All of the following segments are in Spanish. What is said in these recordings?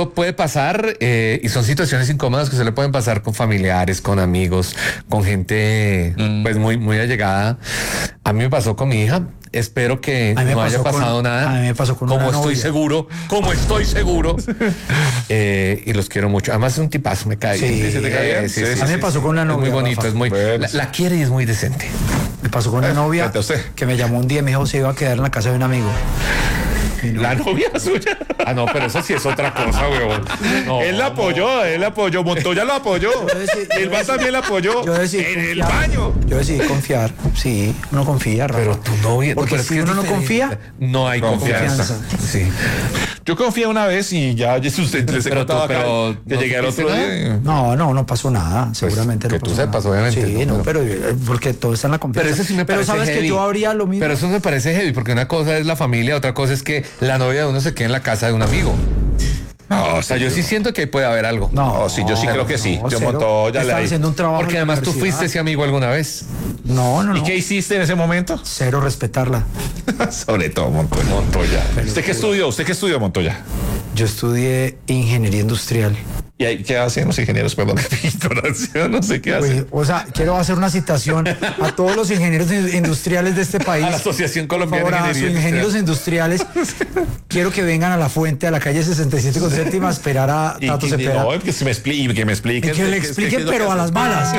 eso puede pasar y son situaciones incómodas que se le pueden pasar con familiares, con amigos, con gente pues muy, muy allegada. A mí me pasó con mi hija. Espero que no haya pasado nada. A mí me pasó con una novia. Como estoy seguro. Y los quiero mucho. Además es un tipazo, me cae bien. Sí, ¿Te cae bien? sí, a mí me pasó con una novia. Es muy bonito, Rafa. es muy... La quiere y es muy decente. Me pasó con una novia que me llamó un día y me dijo se iba a quedar en la casa de un amigo. La novia suya. Ah, no, pero eso sí es otra cosa, weón. No, él la apoyó, Montoya lo apoyó. El va también la apoyó. Yo decidí en confiar. el baño. Yo decidí confiar. Sí, uno confía, Rafa. pero tu novia... Porque pero si uno no confía, no hay confianza. Sí. Yo confié una vez y ya usted les he Pero contado tú, acá pero que ¿no llegué al otro supiste día. no pasó nada. Seguramente que no tú pasó sepas, nada. obviamente, Sí, no, no, pero porque todo está en la confianza. Pero eso sí me parece sabes heavy. que yo habría lo mismo. Pero eso me parece heavy, porque una cosa es la familia, otra cosa es que la novia de uno se quede en la casa de un amigo. No, O sea, yo sí siento que ahí puede haber algo. No, sí, yo sí creo que sí. Yo cero. Montoya Estaba le haciendo un trabajo. Porque en la además tú universidad. fuiste ese amigo alguna vez. No. ¿Y qué hiciste en ese momento? Cero respetarla. Sobre todo Montoya. ¿Usted qué estudió, Montoya? Yo estudié ingeniería industrial. ¿Y ahí qué hacen los ingenieros? Perdón, qué ignorancia, no sé qué hacen. O sea, quiero hacer una citación a todos los ingenieros industriales de este país. A la Asociación Por Colombiana favor, de a sus Ingeniería ingenieros industriales. Quiero que vengan a la fuente, a la calle 67 con séptima, a esperar a Y Tato que, Cepeda. no, que me expliquen. Y que le expliquen, pero a las malas.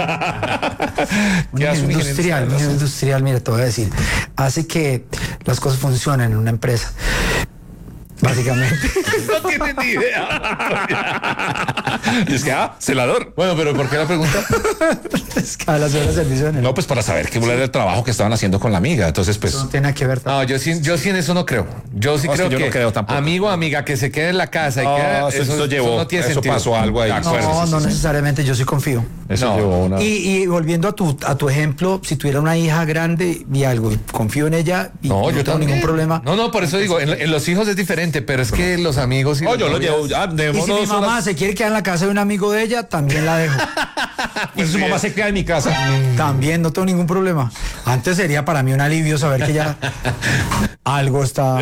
Un ¿Qué hace un ingeniero industrial, mira, te voy a decir, hace que las cosas funcionen en una empresa. Básicamente. No tienen ni idea. Y es que, celador. Bueno, pero ¿por qué la pregunta? Es que a las horas de servicio en el... No, pues para saber qué era el trabajo que estaban haciendo con la amiga. Entonces, pues. Eso no tiene nada que ver. No, yo sí en eso no creo. Yo sí No, creo sí, yo que no creo tampoco. amigo o amiga que se quede en la casa y que eso llevó, no tiene eso sentido. pasó algo ahí. De acuerdo. No necesariamente, yo sí confío. Eso No. llevó una. Y volviendo a tu ejemplo, si tuviera una hija grande y algo, y confío en ella y No, no yo tengo también. ningún problema. No, por eso digo, en los hijos es diferente, pero es que los amigos y Oh, las yo lo novias- llevo. Y si mi mamá se quiere quedar en la casa de un amigo de ella, también la dejo. Y su mamá se queda en mi casa. También no tengo ningún problema. Antes sería para mí un alivio saber que ya algo está.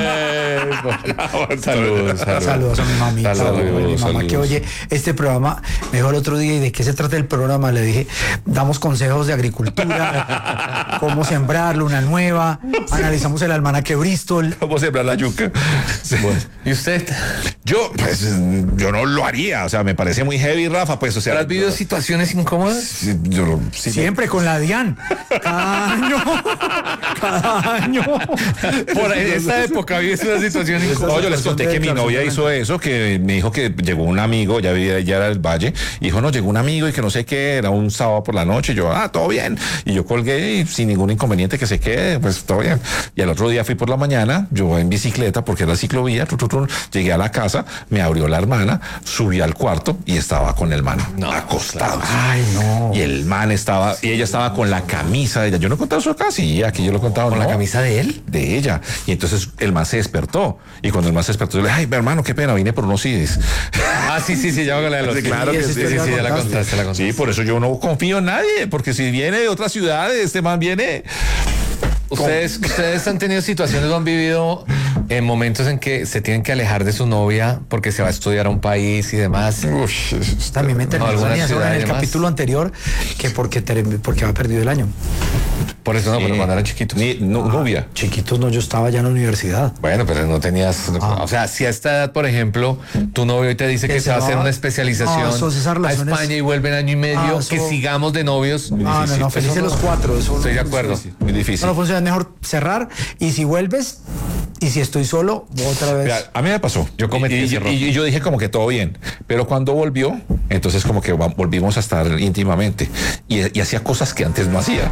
Saludos. Saludos a mi mamita, Saludos, a mi mamá que saludos. oye este programa. Me dijo el otro día, ¿y de qué se trata el programa? Le dije, damos consejos de agricultura, cómo sembrar luna nueva, analizamos el almanaque Bristol. ¿Cómo sembrar la yuca? ¿Y usted? Yo no lo haría. O sea, me parece muy heavy, Rafa. Pues, o sea. ¿Has vivido situaciones incómodas? Sí, Siempre con la DIAN. Cada año. Cada año. Por esta época vives una situación incómoda. No, yo les conté que mi novia hizo eso, que me dijo que llegó un amigo, ya era del Valle, y dijo, no, llegó un amigo y que no sé qué, era un sábado por la noche, y yo, todo bien, y yo colgué y sin ningún inconveniente que se quede, pues todo bien. Y al otro día fui por la mañana, yo en bicicleta, porque era ciclovía, llegué a la casa, me abrió la hermana, subí al cuarto y estaba con el man acostado. Ay, no. Y el man estaba, y ella estaba con la camisa de ella. Yo no he contado eso acá, sí, aquí yo lo he contado. ¿Con la camisa de él? De ella. Y entonces el man se despertó. Y cuando el man se despertó, yo le dije, ay, hermano, qué pena, vine por unos CDs. Ya hago la de los... Sí, claro que sí, ya la contaste. Sí, por eso yo no confío en nadie, porque si viene de otras ciudades, este man viene... ¿Ustedes han tenido situaciones o han vivido en momentos en que se tienen que alejar de su novia porque se va a estudiar a un país y demás? También me terminó alguna en ciudad y el demás. capítulo anterior que porque había perdido el año. Por eso no, pero cuando eran chiquitos. Novia. Chiquitos no, yo estaba ya en la universidad. Bueno, pero no tenías... O sea, si a esta edad, por ejemplo, tu novio hoy te dice que se va a hacer una especialización esas a relaciones- España y vuelven año y medio, eso- que sigamos de novios. No, felices los cuatro. Eso Estoy de acuerdo. Muy difícil. No funciona, es mejor cerrar y si vuelves y si estoy solo, otra vez. Mira, a mí me pasó. Yo cometí ese error. Y yo dije como que todo bien. Pero cuando volvió, entonces como que volvimos a estar íntimamente. Y hacía cosas que antes no hacía.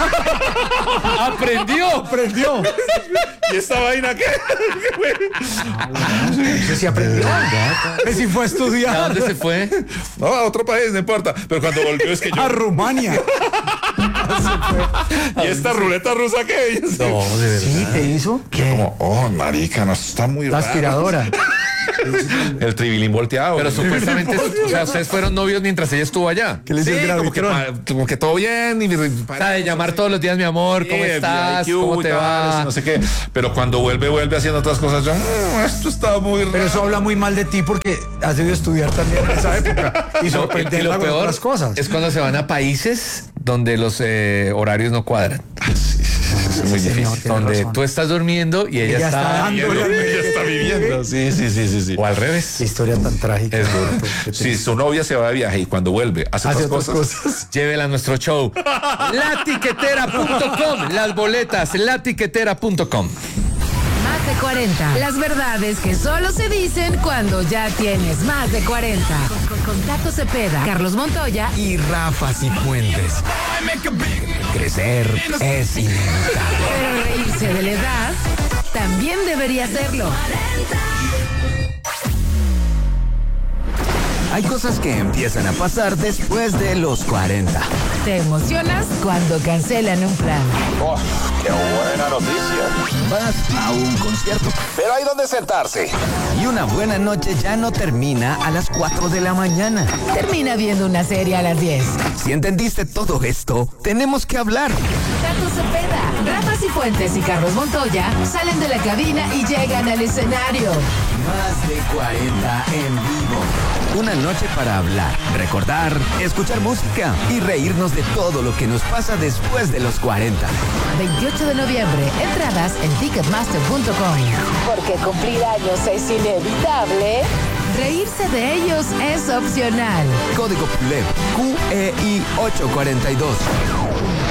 Aprendió. ¿Y esta vaina qué? Eso sí aprendió. Que si fue a ¿A estudiar dónde se fue? No, a otro país, no importa. Pero cuando volvió es que yo... a Rumania. ¿Y esta ruleta rusa qué? No, de verdad. ¿Sí te hizo? Yo como, marica, no, está muy La raro. aspiradora. El tribilín volteado. Pero supuestamente, o sea, ustedes fueron novios mientras ella estuvo allá. ¿Qué le Sí, decía el como que todo bien. O sea, de llamar todos los días, mi amor, ¿cómo estás? ¿Cómo te va? No sé qué. Pero cuando vuelve haciendo otras cosas, ya, esto está muy raro. Pero eso habla muy mal de ti porque has debido estudiar también en esa época y sorprenderla con otras cosas. Es cuando se van a países donde los horarios no cuadran. Es muy difícil. Donde razón. tú estás durmiendo y ella está dándole al Ella está viviendo. Sí. o al revés. Qué historia tan trágica. Es duro. Si su novia se va de viaje y cuando vuelve hace Hace otras otras cosas. cosas. Llévela a nuestro show. Latiquetera.com. Las boletas, latiquetera.com. Más de 40. Las verdades que solo se dicen cuando ya tienes más de 40. Con Tato Cepeda, Carlos Montoya Y Rafa Cifuentes. Crecer es inevitable. pero reírse de la edad también debería serlo. Hay cosas que empiezan a pasar después de los 40. Te emocionas cuando cancelan un plan. ¡Oh, qué buena noticia! Vas a un concierto Pero hay donde sentarse. y una buena noche ya no termina a las 4 de la mañana. Termina viendo una serie a las 10. Si entendiste todo esto, tenemos que hablar. Tato Cepeda, Rafa Cifuentes y Carlos Montoya salen de la cabina y llegan al escenario. Más de 40 en vivo. Una noche para hablar, recordar, escuchar música y reírnos de todo lo que nos pasa después de los 40. 28 de noviembre, entradas en ticketmaster.com. Porque cumplir años es inevitable. Reírse de ellos es opcional. Código PULEP QEI 842.